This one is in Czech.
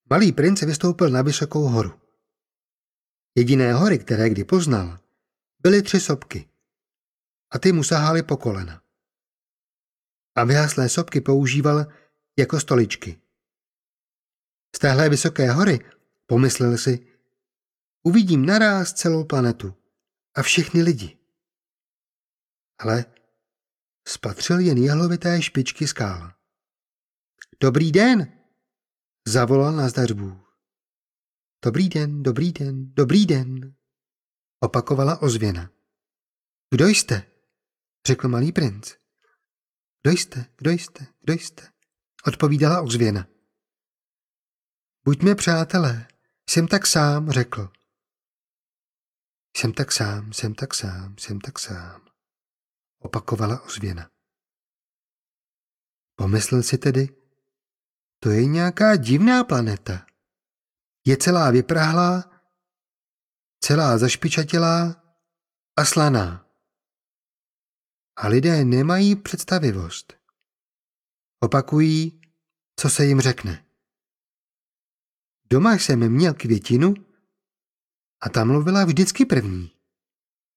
Malý princ vystoupil na vysokou horu. Jediné hory, které kdy poznal, byly 3 sopky a ty mu sahaly po kolena. A vyhaslé sopky používal jako stoličky. Z téhle vysoké hory, pomyslel si, uvidím naráz celou planetu a všechny lidi. Ale spatřil jen jehlovité špičky skál. Dobrý den, zavolal nazdař Bůh. Dobrý den, dobrý den, dobrý den, opakovala ozvěna. Kdo jste? Řekl malý princ. Kdo jste, kdo jste, kdo jste? Odpovídala ozvěna. Buďme přátelé, jsem tak sám, řekl. Jsem tak sám, jsem tak sám, jsem tak sám, opakovala ozvěna. Pomyslel si tedy, to je nějaká divná planeta. Je celá vyprahlá, celá zašpičatělá a slaná. A lidé nemají představivost. Opakují, co se jim řekne. Doma jsem měl květinu a ta mluvila vždycky první.